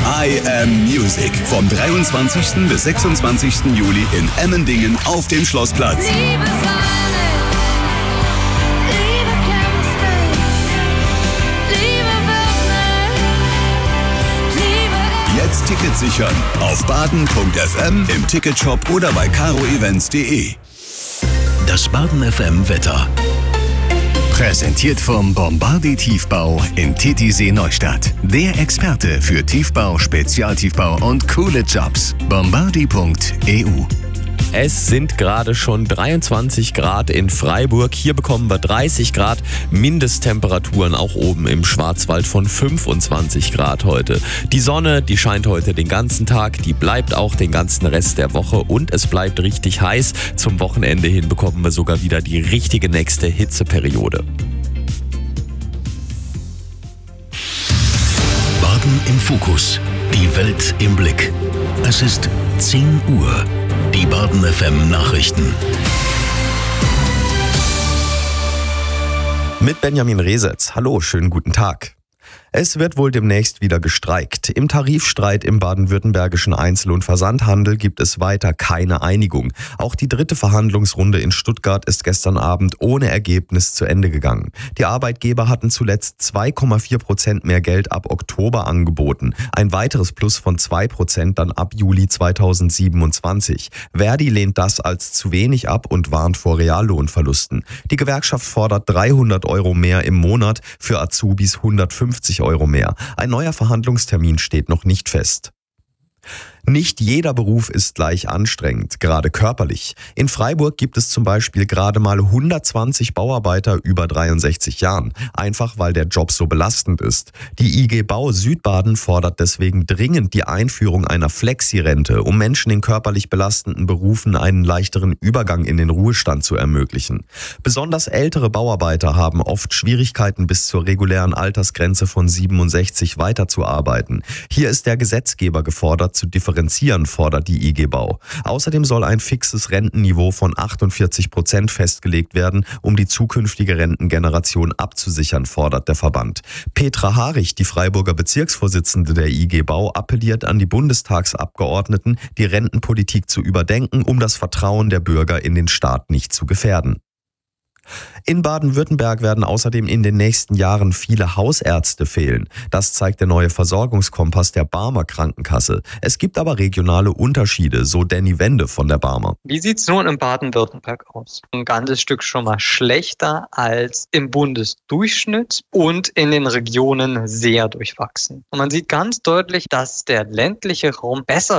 I Am Music. Vom 23. bis 26. Juli in Emmendingen auf dem Schlossplatz. Liebe Fahne, Liebe kämpft nicht, Liebe wird nicht, Liebe. Jetzt Tickets sichern auf baden.fm, im Ticketshop oder bei caroevents.de. Das Baden FM Wetter. Präsentiert vom Bombardier Tiefbau in Titisee Neustadt. Der Experte für Tiefbau, Spezialtiefbau und coole Jobs. Bombardier.eu. Es sind gerade schon 23 Grad in Freiburg. Hier bekommen wir 30 Grad Mindesttemperaturen, auch oben im Schwarzwald von 25 Grad heute. Die Sonne, die scheint heute den ganzen Tag, die bleibt auch den ganzen Rest der Woche und es bleibt richtig heiß. Zum Wochenende hin bekommen wir sogar wieder die richtige nächste Hitzeperiode. Baden im Fokus. Die Welt im Blick. Es ist 10 Uhr. Die Baden FM Nachrichten. Mit Benjamin Resetz. Hallo, schönen guten Tag. Es wird wohl demnächst wieder gestreikt. Im Tarifstreit im baden-württembergischen Einzel- und Versandhandel gibt es weiter keine Einigung. Auch die dritte Verhandlungsrunde in Stuttgart ist gestern Abend ohne Ergebnis zu Ende gegangen. Die Arbeitgeber hatten zuletzt 2,4% mehr Geld ab Oktober angeboten. Ein weiteres Plus von 2% dann ab Juli 2027. Verdi lehnt das als zu wenig ab und warnt vor Reallohnverlusten. Die Gewerkschaft fordert 300 Euro mehr im Monat, für Azubis 150 Euro mehr. Ein neuer Verhandlungstermin steht noch nicht fest. Nicht jeder Beruf ist gleich anstrengend, gerade körperlich. In Freiburg gibt es zum Beispiel gerade mal 120 Bauarbeiter über 63 Jahren, einfach weil der Job so belastend ist. Die IG Bau Südbaden fordert deswegen dringend die Einführung einer Flexi-Rente, um Menschen in körperlich belastenden Berufen einen leichteren Übergang in den Ruhestand zu ermöglichen. Besonders ältere Bauarbeiter haben oft Schwierigkeiten, bis zur regulären Altersgrenze von 67 weiterzuarbeiten. Hier ist der Gesetzgeber gefordert, zu differenzieren, fordert die IG Bau. Außerdem soll ein fixes Rentenniveau von 48% festgelegt werden, um die zukünftige Rentengeneration abzusichern, fordert der Verband. Petra Harich, die Freiburger Bezirksvorsitzende der IG Bau, appelliert an die Bundestagsabgeordneten, die Rentenpolitik zu überdenken, um das Vertrauen der Bürger in den Staat nicht zu gefährden. In Baden-Württemberg werden außerdem in den nächsten Jahren viele Hausärzte fehlen. Das zeigt der neue Versorgungskompass der Barmer Krankenkasse. Es gibt aber regionale Unterschiede, so Danny Wende von der Barmer. Wie sieht's nun in Baden-Württemberg aus? Ein ganzes Stück schon mal schlechter als im Bundesdurchschnitt und in den Regionen sehr durchwachsen. Und man sieht ganz deutlich, dass der ländliche Raum besser